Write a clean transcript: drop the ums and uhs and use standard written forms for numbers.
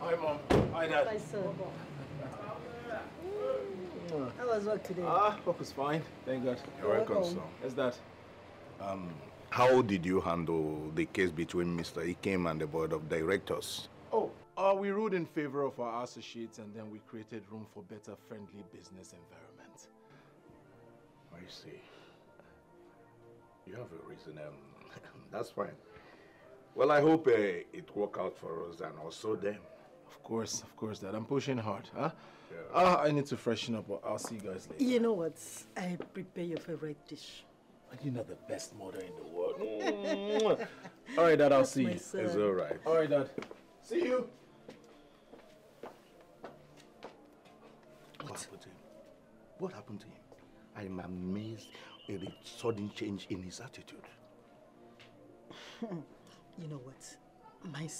Hi, Mom. Hi, Dad. Hi, son. How was work today? Work was fine. Thank God. You're welcome, son. Where's that? How did you handle the case between Mr. Ikem and the board of directors? We ruled in favor of our associates and then we created room for better friendly business environment. I see. You have a reason. That's fine. Well, I hope it work out for us and also them. Of course, Dad. I'm pushing hard, huh? Yeah. I need to freshen up, but I'll see you guys later. You know what? I prepare your favorite dish. You're not the best mother in the world. All right, Dad, I'll see you. It's all right. All right, Dad. See you. What happened to him? What happened to him? I'm amazed at the sudden change in his attitude. You know what? My